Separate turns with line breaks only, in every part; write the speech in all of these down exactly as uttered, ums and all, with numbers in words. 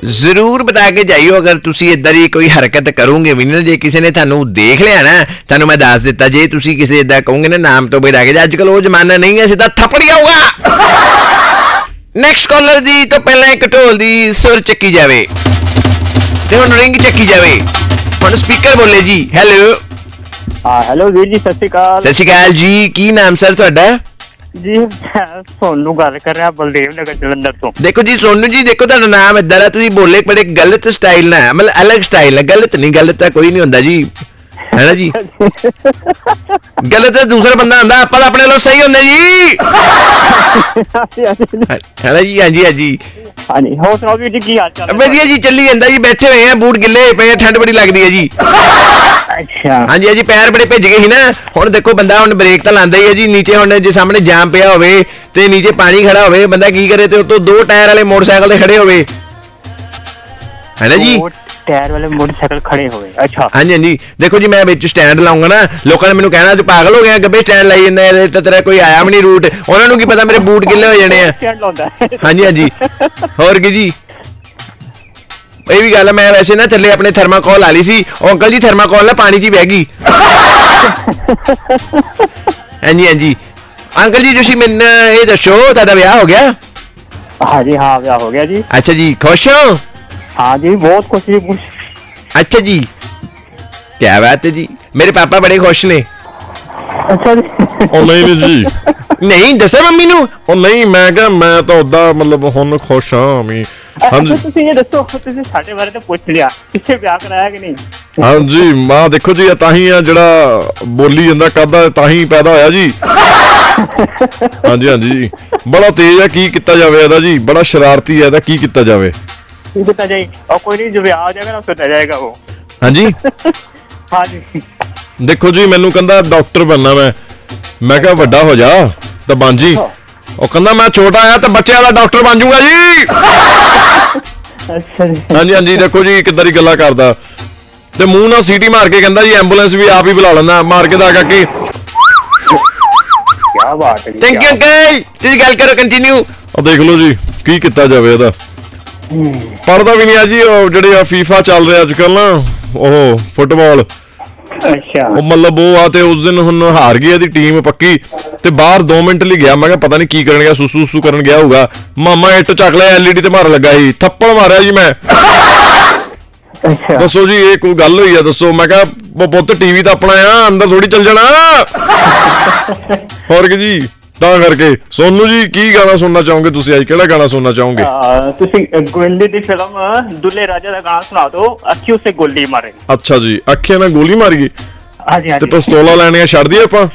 ਜ਼ਰੂਰ ਬਤਾ ਕੇ ਜਾਈਓ ਅਗਰ ਤੁਸੀਂ ਇਦਾਂ ਦੀ ਕੋਈ ਹਰਕਤ ਕਰੋਗੇ ਵੀ ਨਾ ਜੇ ਕਿਸੇ ਨੇ ਤੁਹਾਨੂੰ ਦੇਖ ਲਿਆ ਨਾ ਤੁਹਾਨੂੰ ਮੈਂ ਦੱਸ ਦਿੱਤਾ ਜੇ ਤੁਸੀਂ ਕਿਸੇ ਇਦਾਂ ਕਹੋਗੇ ਨਾ ਨਾਮ ਤੋਂ ਬਤਾ ਕੇ ਅੱਜ ਕੱਲ ਉਹ ਜ਼ਮਾਨਾ ਨਹੀਂ ਹੈ ਸਿੱਧਾ ਥੱਪੜ ਆਊਗਾ ਨੈਕਸਟ ਕਾਲਰ ਦੀ ਤੋਂ ਪਹਿਲਾਂ ਇੱਕ ਢੋਲ ਦੀ ਸੁਰ ਚੱਕੀ ਜਾਵੇ ਤੇ ਹੁਣ ਰਿੰਗ ਚੱਕੀ ਜਾਵੇ ਹੁਣ ਸਪੀਕਰ ਬੋਲੇ ਜੀ ਹੈਲੋ
ਹਾਂ ਹੈਲੋ ਵੀਰ ਜੀ ਸਤਿ ਸ਼੍ਰੀ ਅਕਾਲ
ਸਤਿ ਸ਼੍ਰੀ ਅਕਾਲ ਜੀ ਕੀ ਨਾਮ ਸਰ ਤੁਹਾਡਾ
ਜੀ ਸੋਨੂੰ ਗੱਲ ਕਰ ਰਿਹਾ ਬਲਦੇਵ ਨਗਰ ਜਲੰਧਰ ਤੋਂ
ਦੇਖੋ ਜੀ ਸੋਨੂ ਜੀ ਦੇਖੋ ਤੁਹਾਡਾ ਨਾਮ ਏਦਾਂ ਦਾ ਤੁਸੀਂ ਬੋਲੇ ਬੜੇ ਗਲਤ ਸਟਾਈਲ ਨਾਲ ਮਤਲਬ ਅਲੱਗ ਸਟਾਈਲ ਹੈ ਗਲਤ ਨਹੀਂ ਗਲਤ ਤਾਂ ਕੋਈ ਨਹੀਂ ਹੁੰਦਾ ਜੀ है ना जी गलत दूसरा बंदा आंदा अपना अपने लो सही होंगे जी है ना जी हाँ जी हाँ जी
हाँ जी हो सुनाओ जी की हाल चाल
वधिया जी चली जांदा जी बैठे हुए हैं बूट गिले पे ठंड बड़ी लगदी है जी
अच्छा
हाँ जी हाँ जी पैर बड़े भिज गए ही ना हुण देखो बंदा हुण ब्रेक तो लांदा ही है जी नीचे हुण जे सामने जाम पिया होवे ते नीचे पानी खड़ा होवे बंदा की करे ते उतों दो टायर वाले मोटरसाइकिल ते खड़े होवे है ना जी
टायर वाले मोटरसाइकिल खड़े हुए अच्छा
हाँ जी हाँ जी देखो जी मैं विच स्टैंड लाऊंगा ना लोगों ने मैनू कहना तू पागल हो गया गब्बे स्टैंड लाई जांदा है ते तेरा कोई आया भी नहीं रूट उन्हां नूं की पता मेरे बूट गिले हो जाने
स्टैंड लाउंदा
हाँ जी हाँ जी होर की जी ये भी गल मैं वैसे ना थल्ले अपने थर्माकोल ला ली सी अंकल जी थर्माकोल ना पानी च बह गई हाँ जी हाँ जी अंकल जी तुसीं मैनूं ये दसो तुहाडा विआह हो गया
हाँ जी हाँ विआह हो गया जी
अच्छा जी खुश हो
हाँ जी बहुत खुश जी
अच्छा जी क्या बात है जी मेरे पापा बड़े खुश ने
अच्छा जी
ओ नहीं जी
नहीं दसा मम्मी नू
ओ नहीं मैं क्या मैं तो उदा मतलब हुण खुश हां मैं हां जी
ਤੁਸੀਂ ਇਹ ਦੱਸੋ ਤੁਸੀਂ ਸਾਡੇ ਬਾਰੇ ਤਾਂ ਪੁੱਛ ਲਿਆ ਕਿਸੇ ਵਿਆਹ ਕਰਾਇਆ ਕਿ ਨਹੀਂ
हाँ जी मां देखो जी ਤਾਂ ਹੀ ਆ ਜਿਹੜਾ ਬੋਲੀ ਜਾਂਦਾ ਕਰਦਾ ਤਾਂ ਹੀ ਪੈਦਾ ਹੋਇਆ ਜੀ हाँ जी हाँ जी बड़ा तेज है की ਕੀਤਾ ਜਾਵੇ ਇਹਦਾ ਜੀ ਬੜਾ ਸ਼ਰਾਰਤੀ ਹੈ ਇਹਦਾ ਕੀ ਕੀਤਾ ਜਾਵੇ
कितना जाए और कोई नहीं जो ब्याह आ जाएगा ना उसको दे जाएगा वो
हाँ जी
हाँ जी
देखो जी मैनू कहंदा डॉक्टर बनना मैं मैं क्या बड़ा हो जा तो बन जी ਉਹ ਕਹਿੰਦਾ ਮੈਂ ਛੋਟਾ ਆ ਤੇ ਬੱਚਿਆਂ ਦਾ ਡਾਕਟਰ ਬਣ ਜਾਊਗਾ ਜੀ
ਅੱਛਾ ਜੀ
ਹਾਂਜੀ ਹਾਂਜੀ ਦੇਖੋ ਜੀ ਕਿੱਦਾਂ ਦੀ ਗੱਲਾਂ ਕਰਦਾ ਤੇ ਮੂੰਹ ਨਾਲ ਸੀਟੀ ਮਾਰ ਕੇ ਕਹਿੰਦਾ ਜੀ ਐਂਬੂਲੈਂਸ ਵੀ ਆਪ ਹੀ ਬੁਲਾ ਲੈਂਦਾ ਮਾਰ ਕੇ ਦਾ ਕਾਕੀ
ਕੀ ਬਾਤ ਹੈ
ਥੈਂਕ ਯੂ ਅੰਕਲ ਤੁਸੀਂ ਗੱਲ ਕਰੋ ਕੰਟੀਨਿਊ
ਉਹ ਦੇਖ ਲਓ ਜੀ ਕੀ ਕੀਤਾ ਜਾਵੇ ਇਹਦਾ ਪੜਦਾ ਵੀ ਨਹੀਂ ਆ ਜੀ ਉਹ ਜਿਹੜੇ ਆ ਫੀਫਾ ਚੱਲ ਰਿਹਾ ਅੱਜ ਕੱਲ ਨਾ ਉਹ ਫੁੱਟਬਾਲ
ਅੱਛਾ
ਉਹ ਮਤਲਬ ਉਹ ਆ ਤੇ ਉਸ ਦਿਨ ਹੁਣ ਹਾਰ ਗਈ ਇਹਦੀ ਟੀਮ ਪੱਕੀ ਤੇ ਬਾਹਰ ਦੋ ਮਿੰਟ ਲਈ ਗਿਆ ਮੈਂ ਕਿਹਾ ਪਤਾ ਨਹੀਂ ਕੀ ਕਰਨ ਗਿਆ ਸੁਸੂ ਸੁਸੂ ਕਰਨ ਗਿਆ ਹੋਊਗਾ ਮਾਮਾ ਇੱਟ ਚੱਕ ਲਿਆ ਐਲਈਡੀ ਤੇ ਮਾਰ ਲੱਗਾ ਸੀ ਥੱਪੜ ਮਾਰਿਆ ਜੀ ਮੈਂ
ਅੱਛਾ
ਦੱਸੋ ਜੀ ਇਹ ਕੋਈ ਗੱਲ ਹੋਈ ਆ ਦੱਸੋ ਮੈਂ ਕਿਹਾ ਪੁੱਤ ਟੀਵੀ ਤਾਂ ਆਪਣਾ ਆ ਅੰਦਰ ਥੋੜੀ ਚੱਲ ਜਾਣਾ ਹੋਰ ਕੀ ਜੀ ਤਾਂ ਕਰਕੇ ਸੋਨੂ ਜੀ ਕੀ ਗਾਣਾ ਸੁਣਨਾ ਚਾਹੋਗੇ ਤੁਸੀਂ ਅੱਜ ਕਿਹੜਾ ਗਾਣਾ ਸੁਣਨਾ ਚਾਹੋਗੇ
ਤੁਸੀਂ ਗੋਲੀ ਦੀ ਫਿਲਮ ਦੁੱਲੇ ਰਾਜਾ ਦਾ ਗਾਣਾ ਸੁਣਾ ਦਿਓ ਅੱਖੀਓਂ ਸੇ ਗੋਲੀ ਮਾਰੇ
ਅੱਛਾ ਜੀ ਅੱਖੀਆਂ ਨਾਲ ਗੋਲੀ ਮਾਰ ਗਈ
ਹਾਂਜੀ ਹਾਂਜੀ
ਤੇ ਪਿਸਤੌਲਾਂ ਲੈਣੀਆਂ ਛੱਡ ਦਈਏ ਆਪਾਂ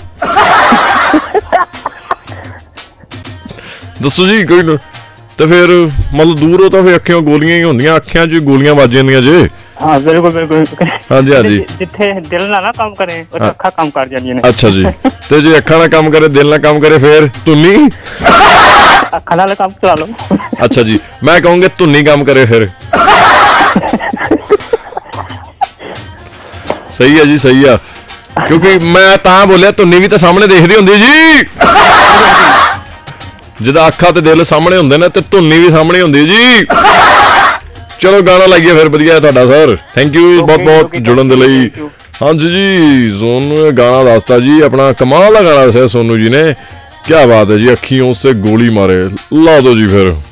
ਦੱਸੋ ਜੀ ਕੋਈ ਤੇ ਫਿਰ ਮਤਲਬ ਦੂਰੋਂ ਤਾਂ ਫਿਰ ਅੱਖੀਆਂ ਗੋਲੀਆਂ ਹੀ ਹੁੰਦੀਆਂ ਅੱਖਾਂ 'ਚ ਗੋਲੀਆਂ ਵੱਜ ਜਾਂਦੀਆਂ ਜੇ
ਹਾਂ ਬਿਲਕੁਲ ਬਿਲਕੁਲ
ਹਾਂਜੀ ਹਾਂਜੀ
ਜਿੱਥੇ ਦਿਲ ਨਾਲ ਨਾ ਕੰਮ ਕਰੇ ਉਹ ਅੱਖਾਂ ਕੰਮ ਕਰ ਜਾਂਦੀਆਂ ਨੇ
ਅੱਛਾ ਜੀ ਤੇ ਜੇ ਅੱਖਾਂ ਨਾਲ ਕੰਮ ਕਰੇ ਦਿਲ ਨਾਲ ਕੰਮ ਕਰੇ ਫਿਰ ਧੁੰਨੀ
ਅੱਖਾਂ ਨਾਲ ਕੰਮ ਚਲਾ ਲਓ
ਅੱਛਾ ਜੀ ਮੈਂ ਕਹੂੰਗਾ ਧੁੰਨੀ ਕੰਮ ਕਰੇ ਫਿਰ ਸਹੀ ਹੈ ਜੀ ਸਹੀ ਆ ਕਿਉਂਕਿ ਮੈਂ ਤਾਂ ਬੋਲਿਆ ਧੁੰਨੀ ਵੀ ਤਾਂ ਸਾਹਮਣੇ ਦੇਖਦੀ ਹੁੰਦੀ ਜੀ ਜਿਹਦਾ ਅੱਖਾਂ ਤੇ ਦਿਲ ਸਾਹਮਣੇ ਹੁੰਦੇ ਨੇ ਤੇ ਧੁੰਨੀ ਵੀ ਸਾਹਮਣੇ ਹੁੰਦੀ ਜੀ ਚਲੋ ਗਾਣਾ ਲਾਈਏ ਫਿਰ ਵਧੀਆ ਤੁਹਾਡਾ ਸਰ ਥੈਂਕ ਯੂ ਬਹੁਤ ਬਹੁਤ ਜੁੜਨ ਦੇ ਲਈ ਹਾਂਜੀ ਜੀ ਸੋਨੂ ਇਹ ਗਾਣਾ ਦੱਸਤਾ ਜੀ ਆਪਣਾ ਕਮਾਲ ਦਾ ਗਾਣਾ ਦੱਸਿਆ ਸੋਨੂ ਜੀ ਨੇ ਕੀ ਬਾਤ ਹੈ ਜੀ ਅੱਖੀਓਂ ਸੇ ਗੋਲੀ ਮਾਰੇ ਲਾ ਦੋ ਜੀ ਫਿਰ